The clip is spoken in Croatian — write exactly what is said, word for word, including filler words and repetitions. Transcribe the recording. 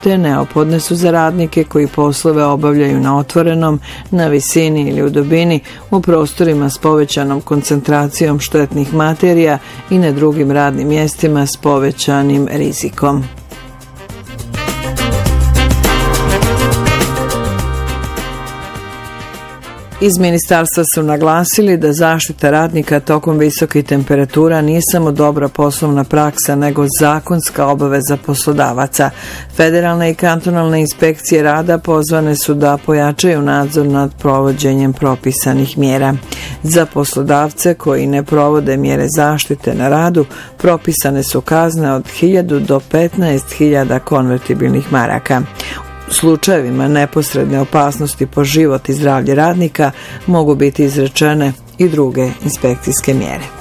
te neophodne su za radnike koji poslove obavljaju na otvorenom, na visini ili u dubini, u prostorima s povećanom koncentracijom štetnih materija i na drugim radnim mjestima s povećanim rizikom. Iz ministarstva su naglasili da zaštita radnika tokom visokih temperatura nije samo dobra poslovna praksa, nego zakonska obaveza poslodavaca. Federalne i kantonalne inspekcije rada pozvane su da pojačaju nadzor nad provođenjem propisanih mjera. Za poslodavce koji ne provode mjere zaštite na radu propisane su kazne od hiljadu do petnaest hiljada konvertibilnih maraka. U slučajevima neposredne opasnosti po život i zdravlje radnika mogu biti izrečene i druge inspekcijske mjere.